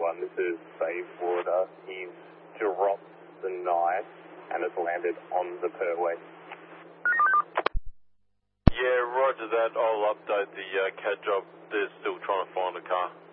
1, this is Bayswater. He's dropped the knife and has landed on the Perway. Yeah, roger that. I'll update the CAD job. They're still trying to find the car.